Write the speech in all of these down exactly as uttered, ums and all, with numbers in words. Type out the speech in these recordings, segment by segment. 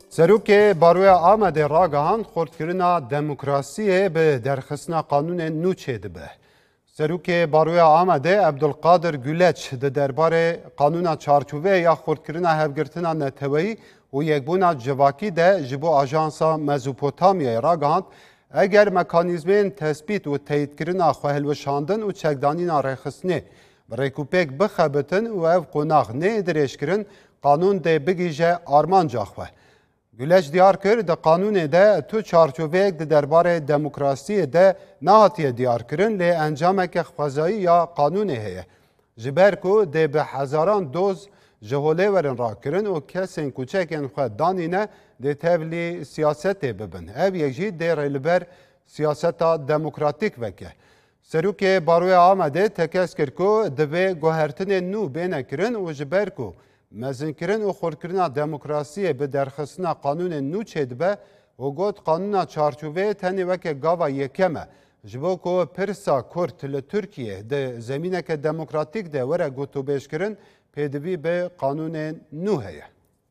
Serokê Baroya Amedê ragihand xurtkirina demokrasiyê bi derxistina qanûnên nû çêdibe. Serokê Baroya Amedê Ebdulkadir Güleç di derbarê qanûna çarçoveyê ya xurtkirina hevgirtina neteweyî û yekbûna civakî de ji bo Ajansa Mezopotamyayê ragihand eger mekanîzmên tespît û teyîdkirina xwehilweşandin û çekdanîna rêxistinê bi rêkûpêk bixebitin û ev qonax nê dirêjkirin, qanûn dê bigîje armanca xwe. Güleç diyar kir di qanûnê de tu çarçoveyek di derbarê demokrasiyê de nehatiye diyarkirin lê encameke xwezayî ya qanûnê heye. Ji ber ku dê bi hezaran doz ji holê werin rakirin û kesên kûçekên xwe danîne dê tevlî siyasetê bibin. Ev yek jî dê rêliber siyaseta demokratîk veke. Serokê Baroya Amedê tekez kir ku divê guhertinên nû bêne kirin û ji ber ku mezinkirin û xurtkirina demokrasiyê bi derxistina qanûnên nû çêdibe û got qanûna çarçoveyê tenê weke gava yekem e ji bo ku pirsa Kurd li Tirkiyê di zemîneke demokratîk de were gotûbêjkirin pêdivî bi qanûnên nû heye.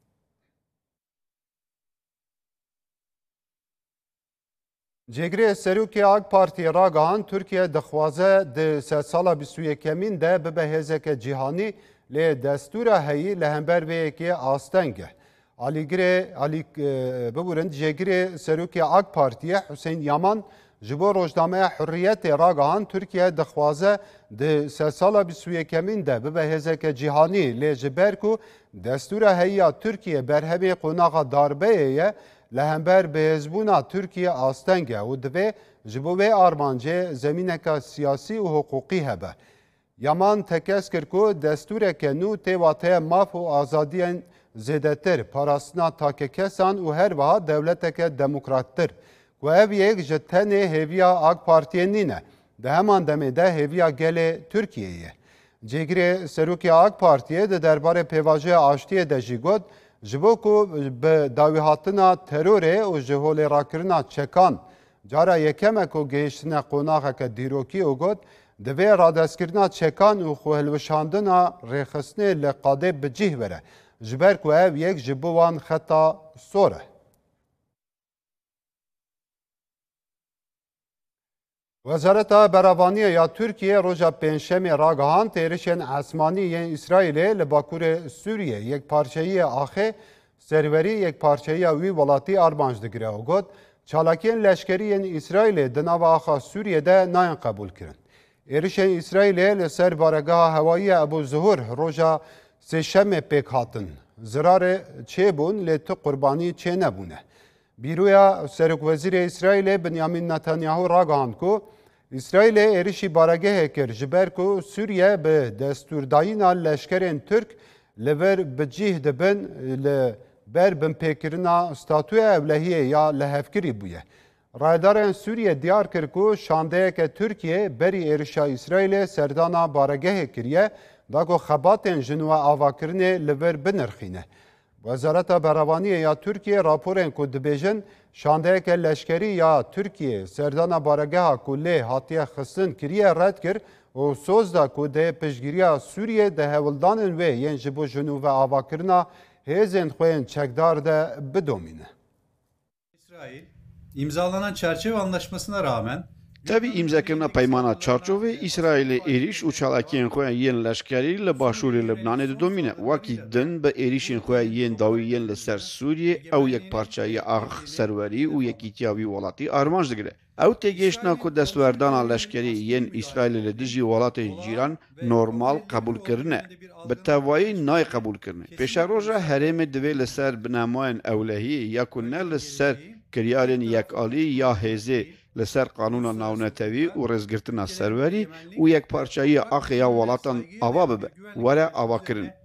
Cêgirê Serokê AK Partiyê ragihand Tirkiye dixwaze di sedsala bîst û yekemîn de bibe hêzeke cîhanî lê destûra heyî li hember vê yekê asteng e. Alîgirê alî biburin Cêgirê Serokê AK Partiyê Hüseyin Yaman ji bo Rojnameya Hurriyetê ragihand Tirkiye dixwaze di sedsala bîst û yekemîn de bibe hêzeke cîhanî lê ji ber ku destûra heyîya Tirkiye berhemê qonaxa darbeyê ye li hember bihêzbûna Tirkiye asteng e û divê ji bo vê armancê zemîneka siyasî û huquqî hebe. Yaman tekez kir ku destûreke nû tê wateye maf û azadiyên zêdetir, parastina takekesan û her wiha dewleteke demokrattir. Ku ev yek ji tenê hêviya AK Partiyê nîne. Di heman demê de hêviya gelê Tirkiyeyê ye. Cêgirê Serokê AK Partiyê di derbarê pêvajoya aştiyê de jî got ji bo ku bi dawîhatina terorê û ji holêrakirina çekan cara yekem e ku gihîştine qonaxeke dîrokî û got divê radestkirina çekan û xwehilweşandina rêxistinê li qadê bi cih were ji ber ku ev yek ji bo wan xeta sor e. Wezareta Beravaniyê ya Tirkiye roja pênşemê ragihand êrişên esmanî yên İsraîlê li bakurê Sûriyê yekparçeyiyê axê serwerî yekparçeyiya wî welatî armanc digire û got çalakiyên leşkerî yên İsraîlê di nava axa Sûriyê nayin qebûl kirin. Êrişên İsraîlê li ser baregeha hewayî Ebu Zuhur roja sêşemê pêk hatin. Zirarê çêbûn lê ti qurbanî çê nebûne. Bîroya Serokwezîrê İsraîlê Binyamin Netanyahu ragihand ku İsraîlê êrişî baregehê kir ji ber ku Sûriye bi destûrdayîna leşkerên Türk li vir bi cih dibin li ber binpêkirina statûya evlehiyê ya lehevkirî bûye. Rayedarên Sûriye diyar kir ku şandeyeke Tirkiye berî êrişa İsraîlê serdana baregehê kiriye da ku xebatên jin we avakirinê li vir binirxîne. Wezareta Beravaniyê ya Tirkiye raporên ku dibêjin şandeyeke leşkerî ya Tirkiye serdana baregeha ku lê hatiye xistin kiriye red kir û soz da ku dê piştgiriya Sûriye de hewildanên wê yên ji bo jinû ve avakirina hêzên xwe yên çekdar de bidomîne. İsrail imzalanan çerçeve anlaşmasına rağmen Tevî îmzekirina peymana çarçovê İsraîlê êriş û çalakiyên xwe yên leşkerî li başûrê Libnanê didomîne. Wekî din bi êrişên xwe yên dawî yên li ser Sûriyê ew yekparçeyiya ax serwerî û yekîtiya wî welatî armanc digire. Ew têgihiştina ku destwerdana leşkerî yên İsraîlê li dijî welatên cîran normal qebûlkirin e. Bi tevayî nayê qebûlkirinê. Pêşeroja herêmê divê li ser binemayên ewlehiyê ya ku ne li ser kiryarên yekalî ya hêzê li ser qanûna navnetewî û rêzgirtina serwerî û yekparçeyiya axê ya welatan ava bibe. Were avakirin.